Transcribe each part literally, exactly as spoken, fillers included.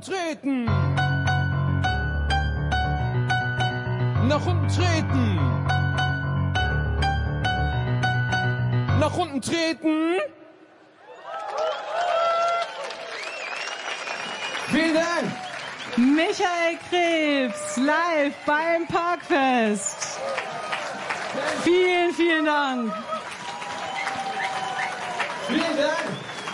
treten. Nach unten treten. Nach unten treten. Vielen Dank. Michael Krebs, live beim Parkfest. Vielen, vielen Dank. Vielen Dank.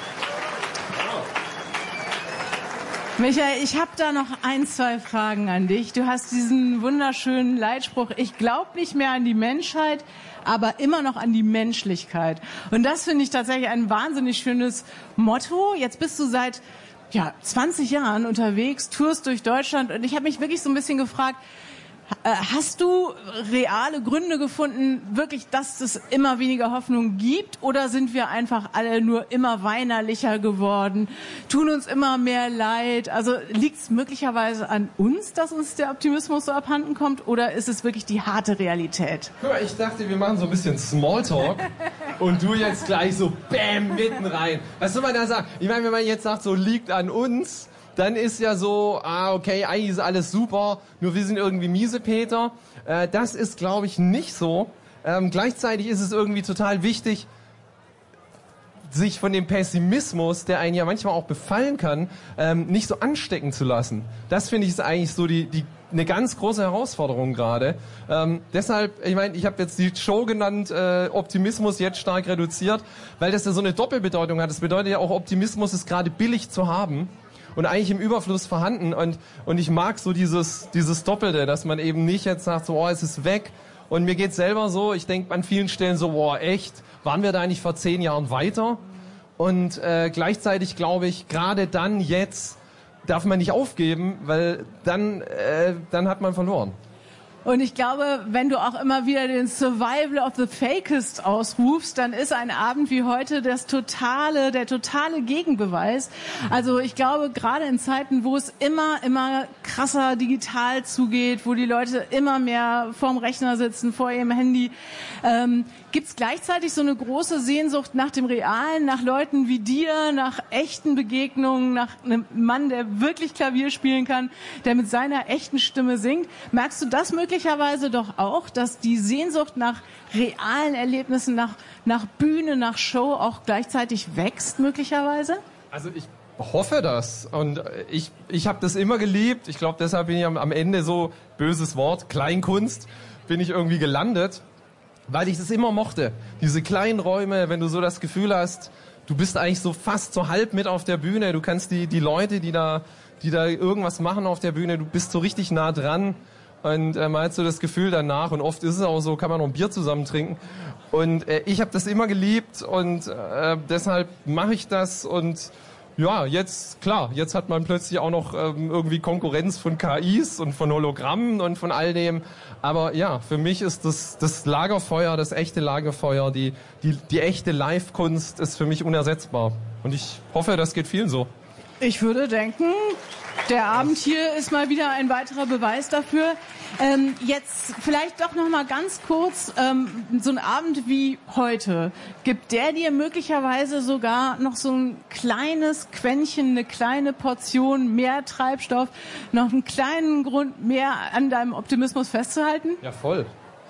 Michael, ich habe da noch ein, zwei Fragen an dich. Du hast diesen wunderschönen Leitspruch, ich glaube nicht mehr an die Menschheit, aber immer noch an die Menschlichkeit. Und das finde ich tatsächlich ein wahnsinnig schönes Motto. Jetzt bist du seit ja, zwanzig Jahren unterwegs, tourst durch Deutschland und ich habe mich wirklich so ein bisschen gefragt, hast du reale Gründe gefunden, wirklich, dass es immer weniger Hoffnung gibt, oder sind wir einfach alle nur immer weinerlicher geworden, tun uns immer mehr leid? Also liegt es möglicherweise an uns, dass uns der Optimismus so abhanden kommt, oder ist es wirklich die harte Realität? Guck mal, ich dachte, wir machen so ein bisschen Smalltalk und du jetzt gleich so bam, mitten rein. Was soll man da sagen? Ich meine, wenn man jetzt sagt, so liegt an uns, dann ist ja so, ah, okay, eigentlich ist alles super, nur wir sind irgendwie Miesepeter. Äh, das ist, glaube ich, nicht so. Ähm, gleichzeitig ist es irgendwie total wichtig, sich von dem Pessimismus, der einen ja manchmal auch befallen kann, ähm, nicht so anstecken zu lassen. Das finde ich ist eigentlich so die, die eine ganz große Herausforderung gerade. Ähm, deshalb, ich meine, ich habe jetzt die Show genannt, äh, Optimismus jetzt stark reduziert, weil das ja so eine Doppelbedeutung hat. Das bedeutet ja auch, Optimismus ist gerade billig zu haben und eigentlich im Überfluss vorhanden, und und ich mag so dieses dieses Doppelte, dass man eben nicht jetzt sagt, so, oh, es ist weg. Und mir geht's selber so, ich denke an vielen Stellen so, boah, echt, waren wir da nicht vor zehn Jahren weiter? Und äh, gleichzeitig glaube ich, gerade dann, jetzt, darf man nicht aufgeben, weil dann äh, dann hat man verloren. Und ich glaube, wenn du auch immer wieder den Survival of the Fakest ausrufst, dann ist ein Abend wie heute das totale, der totale Gegenbeweis. Also ich glaube, gerade in Zeiten, wo es immer, immer krasser digital zugeht, wo die Leute immer mehr vorm Rechner sitzen, vor ihrem Handy, ähm, gibt's gleichzeitig so eine große Sehnsucht nach dem Realen, nach Leuten wie dir, nach echten Begegnungen, nach einem Mann, der wirklich Klavier spielen kann, der mit seiner echten Stimme singt. Merkst du das möglicherweise doch auch, dass die Sehnsucht nach realen Erlebnissen, nach, nach Bühne, nach Show auch gleichzeitig wächst möglicherweise? Also ich hoffe das, und ich ich habe das immer geliebt. Ich glaube, deshalb bin ich am, am Ende so, böses Wort, Kleinkunst, bin ich irgendwie gelandet, weil ich das immer mochte. Diese kleinen Räume, wenn du so das Gefühl hast, du bist eigentlich so fast so halb mit auf der Bühne, du kannst die die Leute, die da die da irgendwas machen auf der Bühne, du bist so richtig nah dran, und äh, man hat so das Gefühl danach, und oft ist es auch so, kann man noch ein Bier zusammen trinken, und äh, ich habe das immer geliebt, und äh, deshalb mache ich das. Und ja, jetzt, klar, jetzt hat man plötzlich auch noch ähm, irgendwie Konkurrenz von K Is und von Hologrammen und von all dem. Aber ja, für mich ist das, das Lagerfeuer, das echte Lagerfeuer, die, die, die echte Live-Kunst ist für mich unersetzbar. Und ich hoffe, das geht vielen so. Ich würde denken, der Abend hier ist mal wieder ein weiterer Beweis dafür. Ähm, jetzt vielleicht doch noch mal ganz kurz, ähm, so ein Abend wie heute, gibt der dir möglicherweise sogar noch so ein kleines Quäntchen, eine kleine Portion mehr Treibstoff, noch einen kleinen Grund mehr an deinem Optimismus festzuhalten? Ja, voll.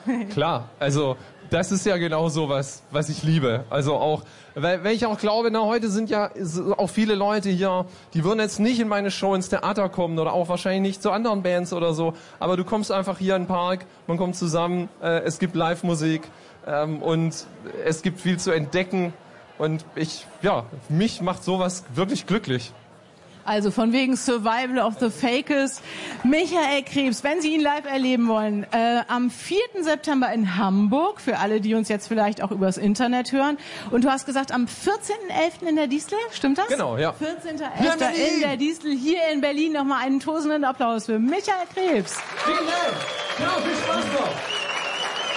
Klar, also das ist ja genau so was, was ich liebe. Also auch, weil, weil ich auch glaube, na, heute sind ja auch viele Leute hier, die würden jetzt nicht in meine Show ins Theater kommen oder auch wahrscheinlich nicht zu anderen Bands oder so, aber du kommst einfach hier in den Park, man kommt zusammen, äh, es gibt Live-Musik, ähm, und es gibt viel zu entdecken, und ich, ja, mich macht sowas wirklich glücklich. Also von wegen Survival of the Fakers. Michael Krebs, wenn Sie ihn live erleben wollen, äh, am vierten September in Hamburg, für alle, die uns jetzt vielleicht auch übers Internet hören. Und du hast gesagt, am vierzehnten elften in der Distel, stimmt das? Genau, ja. vierzehnten elften in der Distel, hier in Berlin. Nochmal einen tosenden Applaus für Michael Krebs. Vielen Dank. Ja, viel Spaß noch.